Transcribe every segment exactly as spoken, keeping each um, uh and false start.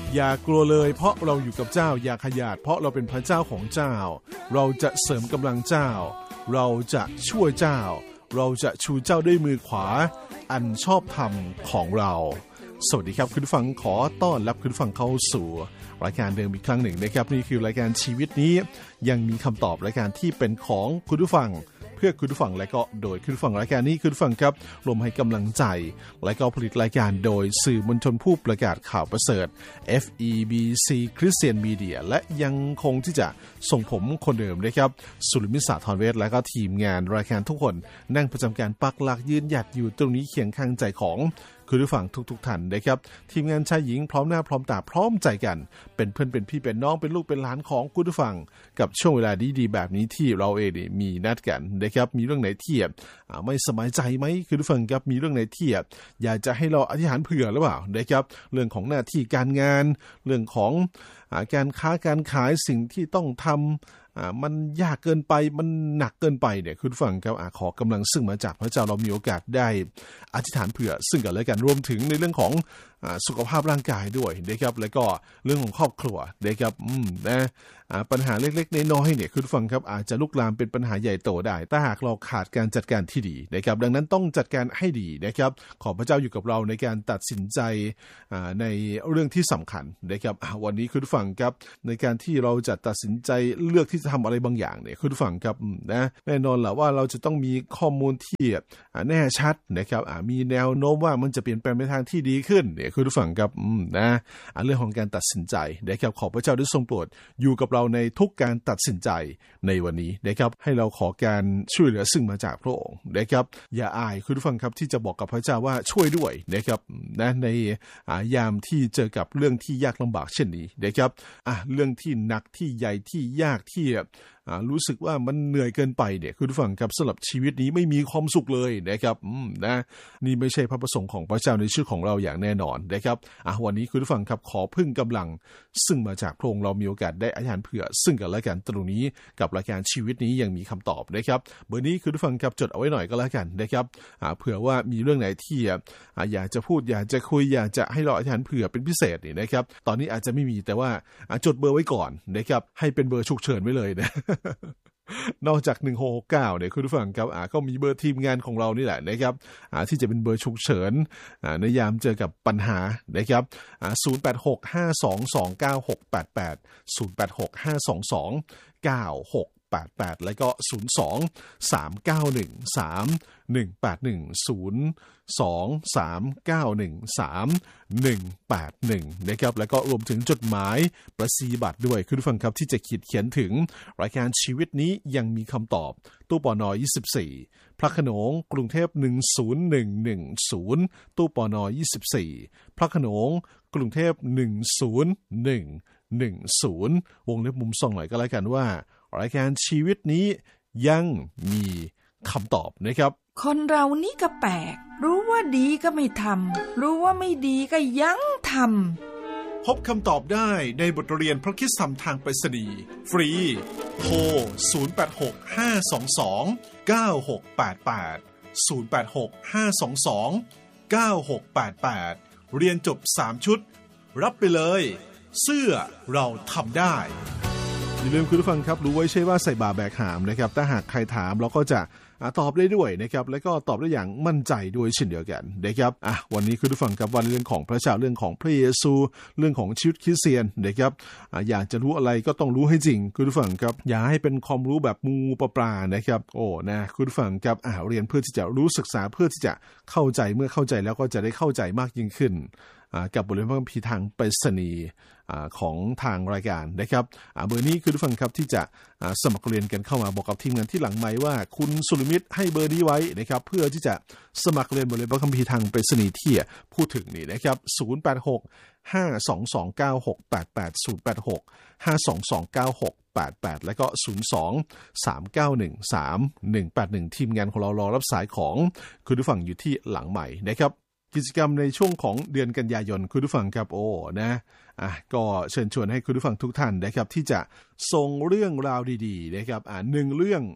อย่ากลัวเลยเพราะเราอยู่กับเจ้าอย่าขยาดเพราะเราเป็นพระเจ้าของเจ้าเราจะเสริมกำลังเจ้าเราจะช่วยเจ้าเราจะชูเจ้าด้วยมือขวาอันชอบธรรมของเราสวัสดีครับคุณผู้ฟังขอต้อนรับคุณผู้ฟังเข้าสู่รายการเดิมอีกครั้งหนึ่งนะครับนี่คือรายการชีวิตนี้ยังมีคำตอบรายการที่เป็นของคุณผู้ฟังเพื่อคุณผู้ฟังและก็โดยคุณผู้ฟังรายการนี้คุณผู้ฟังครับรวมให้กำลังใจและก็ผลิตรายการโดยสื่อมวลชนผู้ประกาศข่าวประเสริฐ เอฟ อี บี ซี Christian Media และยังคงที่จะส่งผมคนเดิมนะครับสุริมิตร สาธรเวชและก็ทีมงานรายการทุกคนนั่งประจำการปักหลักยืนหยัดอยู่ตรงนี้เคียงข้างใจของคุณผู้ฟังทุกๆท่านนะครับทีมงานชายหญิงพร้อมหน้าพร้อมตาพร้อมใจกันเป็นเพื่อนเป็นพี่เป็นน้องเป็นลูกเป็นหลานของคุณผู้ฟังกับช่วงเวลาดีๆแบบนี้ที่เราเองมีนัดกันนะครับมีเรื่องไหนที่ไม่สบายใจไหมคุณผู้ฟังครับมีเรื่องไหนที่อยากจะให้เราอธิษฐานเผื่อหรือเปล่านะครับเรื่องของหน้าที่การงานเรื่องของการค้าการขายสิ่งที่ต้องทำอ่ามันยากเกินไปมันหนักเกินไปเนี่ยคุณฟังครับอ่าขอกำลังซึ่งมาจากพระเจ้าเรามีโอกาสได้อธิษฐานเผื่อซึ่งกันและกันรวมถึงในเรื่องของอ่าสุขภาพร่างกายด้วยนะครับแล้วก็เรื่องของครอบครัวนะครับอืมนะอ่าปัญหาเล็กๆน้อยๆเนี่ยคุณฟังครับอาจจะลุกลามเป็นปัญหาใหญ่โตได้ถ้าหากเราขาดการจัดการที่ดีนะครับดังนั้นต้องจัดการให้ดีนะครับขอพระเจ้าอยู่กับเราในการตัดสินใจอ่าในเรื่องที่สำคัญนะครับวันนี้คุณฟังครับในการที่เราจะตัดสินใจเลือกที่จะทำอะไรบางอย่างเนี่ยคุณฟังครับนะแน่นอนแหละว่าเราจะต้องมีข้อมูลที่แน่ชัดนะครับมีแนวโน้มว่ามันจะเปลี่ยนแปลงไปทางที่ดีขึ้นเนี่ยคุณฟังครับนะเรื่องของการตัดสินใจนะครับขอพระเจ้าได้ทรงโปรดอยู่กับเราในทุกการตัดสินใจในวันนี้นะครับให้เราขอการช่วยเหลือซึ่งมาจากพระองค์นะครับอย่าอายคุณฟังครับที่จะบอกกับพระเจ้าว่าช่วยด้วยนะครับนะในยามที่เจอกับเรื่องที่ยากลำบากเช่นนี้นะครับอ่ะเรื่องที่หนักที่ใหญ่ที่ยากที่รู้สึกว่ามันเหนื่อยเกินไปเนี่ยคุณผู้ฟังครับสำหรับชีวิตนี้ไม่มีความสุขเลยนะครับนะนี่ไม่ใช่พระประสงค์ของพระเจ้าในชีวิตของเราอย่างแน่นอนนะครับอ่ะวันนี้คุณผู้ฟังครับขอพึ่งกำลังซึ่งมาจากพระองค์เรามีโอกาสได้อธิษฐานเผื่อซึ่งกันและกันตรงนี้กับรายการชีวิตนี้ยังมีคำตอบนะครับเบอร์นี้คุณผู้ฟังครับจดเอาไว้หน่อยก็แล้วกันนะครับอ่ะเผื่อว่ามีเรื่องไหนที่อ่ะอยากจะพูดอยากจะคุยอยากจะให้เราอธิษฐานเผื่อเป็นพิเศษนี่นะครับตอนนี้อาจจะไม่มีแต่ว่าจดเบอร์ไว้ก่อนนะครับให้เป็นเบอร์ฉุกเฉินไว้เลยนะนอกจากหนึ่งหกหกเก้าเนี่ยคุณผู้ฟังครับอ่าก็มีเบอร์ทีมงานของเรานี่แหละนะครับอ่าที่จะเป็นเบอร์ฉุกเฉินอ่าในยามเจอกับปัญหานะครับอ่าศูนย์ แปด หก ห้า สอง สอง เก้า หก แปด แปด ศูนย์ แปด หก ห้า สอง สอง เก้า หก แปด แปดแล้วก็ศูนย์ สอง สาม เก้า หนึ่ง สาม หนึ่ง แปด หนึ่ง ศูนย์ สอง สาม เก้า หนึ่ง สาม หนึ่ง แปด หนึ่งนะครับแล้วก็รวมถึงจดหมายประสีบัตรด้วยคุณผู้ฟังครับที่จะเขียนเขียนถึงรายการชีวิตนี้ยังมีคำตอบตู้ปนยี่สิบสี่พระโขนงกรุงเทพหนึ่งศูนย์หนึ่งหนึ่งศูนย์ตู้ปนยี่สิบสี่พระโขนงกรุงเทพหนึ่งศูนย์หนึ่งหนึ่งศูนย์วงเล็บมุมส่องหน่อยก็แล้วกันว่ารายการชีวิตนี้ยังมีคำตอบนะครับคนเรานี่ก็แปลกรู้ว่าดีก็ไม่ทำรู้ว่าไม่ดีก็ยังทำพบคำตอบได้ในบทเรียนพระคริสตธรรมทางไปรษณีย์ฟรีโทรศูนย์ แปด หก ห้า สอง สอง เก้า หก แปด แปด ศูนย์ แปด หก ห้า สอง สอง เก้า หก แปด แปดเรียนจบสามชุดรับไปเลยเสื้อเราทำได้อย่าลืมคุณผู้ฟังครับรู้ไว้ใช่ว่าใส่บาแบกหามนะครับถ้าหากใครถามเราก็จะตอบได้ด้วยนะครับแล้วก็ตอบได้อย่างมั่นใจด้วยเช่นเดียวกันนะครับอ่ะวันนี้คุณผู้ฟังครับวันเรื่องของพระเจ้าเรื่องของพระเยซูเรื่องของชีวิตคริสเตียนนะครับอ่ะอยากจะรู้อะไรก็ต้องรู้ให้จริงคุณผู้ฟังครับอย่าให้เป็นความรู้แบบมูปลาๆนะครับโอ้นะคุณผู้ฟังครับอ่ะเรียนเพื่อที่จะรู้ศึกษาเพื่อที่จะเข้าใจเมื่อเข้าใจแล้วก็จะได้เข้าใจมากยิ่งขึ้นกับบทเรียนพระคัมภีร์ทางไปรษณีย์ของทางรายการนะครับเบอร์นี้คือทุกท่านครับที่จะสมัครเรียนกันเข้ามาบอกกับทีมงานที่หลังไมค์ว่าคุณสุรมิตรให้เบอร์นี้ไว้นะครับเพื่อที่จะสมัครเรียนบทเรียนพระคัมภีร์ทางไปรษณีย์ที่พูดถึงนี่นะครับศูนย์ แปด หก ห้า สอง สอง เก้า หก แปด แปด ศูนย์ แปด หก ห้า สอง สอง เก้า หก แปด แปดแล้วก็ศูนย์ สอง สาม เก้า หนึ่ง สาม หนึ่ง แปด หนึ่งทีมงานของเรารอรับสายของคุณผู้ฟังอยู่ที่หลังไมค์นะครับกิจกรรมในช่วงของเดือนกันยายนคุณผู้ฟังครับโอ้นะอ่ะก็เชิญชวนให้คุณผู้ฟังทุกท่านนะครับที่จะส่งเรื่องราวดีๆนะครับอ่าหนึ่งเรื่อง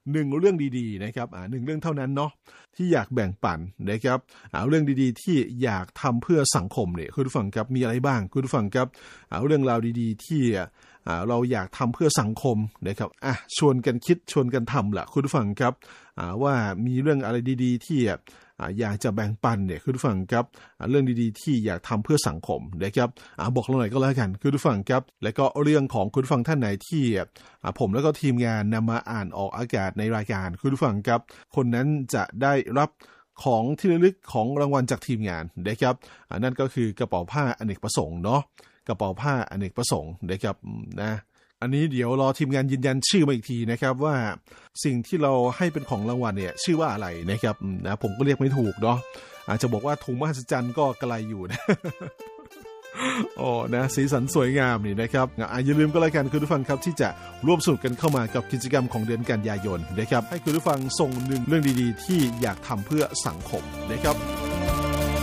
หนึ่งเรื่องดีๆนะครับอ่าหนึ่งเรื่องเท่านั้นเนาะที่อยากแบ่งปันนะครับอ่าเรื่องดีๆที่อยากทำเพื่อสังคมเนี่ยคุณผู้ฟังครับมีอะไรบ้างคุณผู้ฟังครับอ่าเรื่องราวดีๆที่อ่าเราอยากทำเพื่อสังคมนะครับอ่ะชวนกันคิดชวนกันทำล่ะคุณผู้ฟังครับอ่าว่ามีเรื่องอะไรดีๆที่อยากจะแบ่งปันเนี่ยคุณผู้ฟังครับเรื่องดีๆที่อยากทำเพื่อสังคมนะครับบอกเราหน่อยก็แล้วกันคุณผู้ฟังครับและก็เรื่องของคุณผู้ฟังท่านไหนที่ผมแล้วก็ทีมงานนำมาอ่านออกอากาศในรายการคุณผู้ฟังครับคนนั้นจะได้รับของที่ระลึกของรางวัลจากทีมงานนะครับนั่นก็คือกระเป๋าผ้าอเนกประสงค์เนาะกระเป๋าผ้าอเนกประสงค์นะครับนะอันนี้เดี๋ยวรอทีมงานยืนยันชื่อมาอีกทีนะครับว่าสิ่งที่เราให้เป็นของรางวัลเนี่ยชื่อว่าอะไรนะครับนะผมก็เรียกไม่ถูกเนาะอาจจะบอกว่าถุงมหัศจรรย์ก็ไกลอยู่นะ โอ้นะสีสันสวยงามนี่นะครับอย่าลืมก็แล้วกันคุณผู้ฟังครับที่จะร่วมสนุกกันเข้ามากับกิจกรรมของเดือนกันยายนนะครับให้คุณผู้ฟังส่งหนึ่งเรื่องดีๆที่อยากทำเพื่อสังคมนะครับ